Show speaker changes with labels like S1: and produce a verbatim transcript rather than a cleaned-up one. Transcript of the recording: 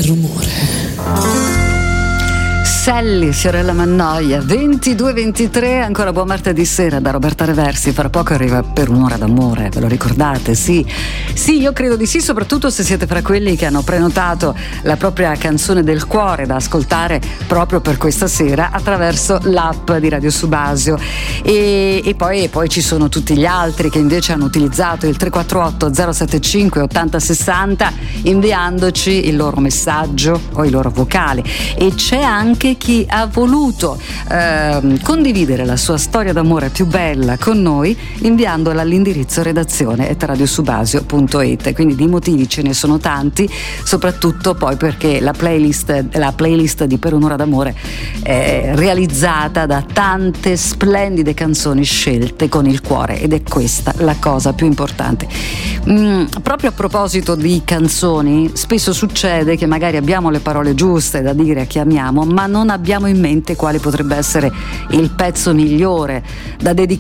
S1: rumore.
S2: Sally, Fiorella Mannoia, ventidue ventitré, ancora buon martedì sera da Roberta Reversi. Fra poco arriva Per un'ora d'amore, ve lo ricordate? Sì, sì, io credo di sì, soprattutto se siete fra quelli che hanno prenotato la propria canzone del cuore da ascoltare proprio per questa sera attraverso l'app di Radio Subasio. E, e, poi, e poi ci sono tutti gli altri che invece hanno utilizzato il tre quattro otto zero sette cinque otto zero sei zero inviandoci il loro messaggio o i loro vocali. E c'è anche chi ha voluto eh, condividere la sua storia d'amore più bella con noi inviandola all'indirizzo redazione at radiosubasio punto it. Quindi di motivi ce ne sono tanti, soprattutto poi perché la playlist, la playlist di Per un'ora d'amore è realizzata da tante splendide canzoni scelte con il cuore, ed è questa la cosa più importante. Mm, proprio a proposito di canzoni, spesso succede che magari abbiamo le parole giuste da dire a chi amiamo, ma non abbiamo in mente quale potrebbe essere il pezzo migliore da dedicare